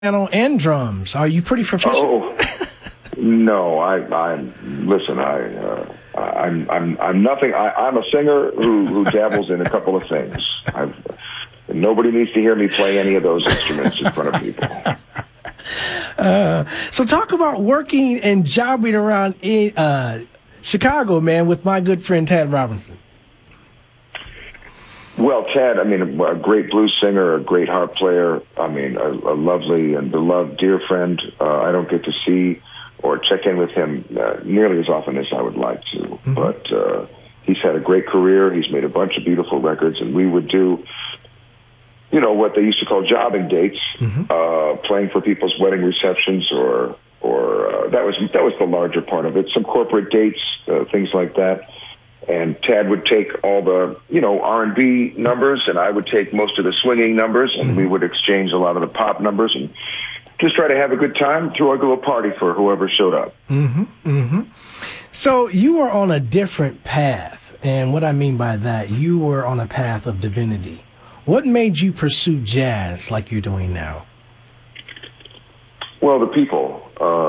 piano and drums. Are you pretty proficient? Oh, no. I'm nothing. I'm a singer who dabbles in a couple of things. Nobody needs to hear me play any of those instruments in front of people. So talk about working and jobbing around in Chicago, man, with my good friend Tad Robinson. Well, Tad, I mean, a great blues singer, a great harp player. I mean, a lovely and beloved dear friend. I don't get to see or check in with him nearly as often as I would like to. Mm-hmm. But he's had a great career. He's made a bunch of beautiful records, and we would do, what they used to call jobbing dates, playing for people's wedding receptions, or that was the larger part of it. Some corporate dates, things like that. And Tad would take all the, R&B numbers, and I would take most of the swinging numbers, and we would exchange a lot of the pop numbers, and just try to have a good time, throw a little party for whoever showed up. So you were on a different path, and what I mean by that, you were on a path of divinity. What made you pursue jazz like you're doing now? Well, the people,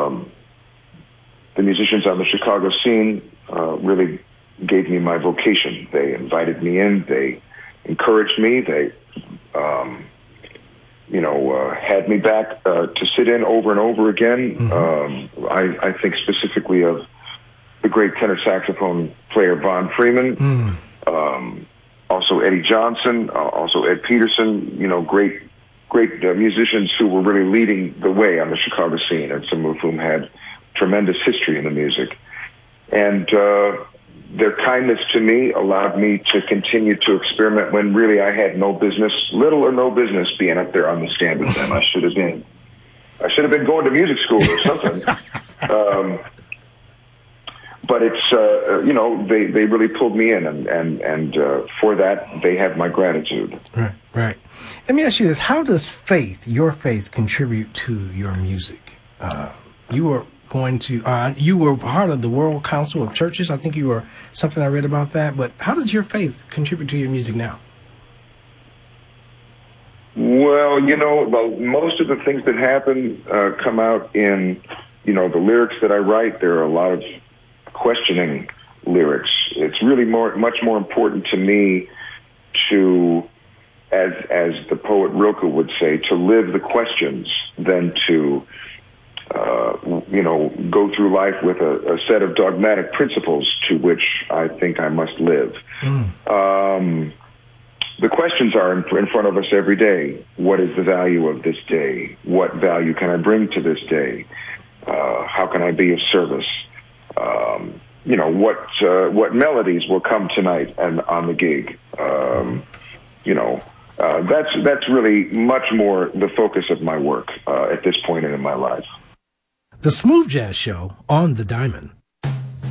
the musicians on the Chicago scene really gave me my vocation. They invited me in. They encouraged me. They, had me back to sit in over and over again. I think specifically of the great tenor saxophone player Von Freeman, also Eddie Johnson, also Ed Peterson. Great musicians who were really leading the way on the Chicago scene, and some of whom had tremendous history in the music. And their kindness to me allowed me to continue to experiment when really I had little or no business being up there on the stand with them. I should have been going to music school or something. But it's, they really pulled me in, and for that, they have my gratitude. Right. Let me ask you this. How does your faith, contribute to your music? You were part of the World Council of Churches. I think you were something I read about that. But how does your faith contribute to your music now? Well, most of the things that happen come out in, the lyrics that I write. There are a lot of questioning lyrics. It's really much more important to me to, as the poet Rilke would say, to live the questions than to go through life with a set of dogmatic principles to which I think I must live. The questions are in front of us every day. What is the value of this day? What value can I bring to this day? How can I be of service? What melodies will come tonight and on the gig? That's really much more the focus of my work at this point in my life. The Smooth Jazz Show on The Diamond.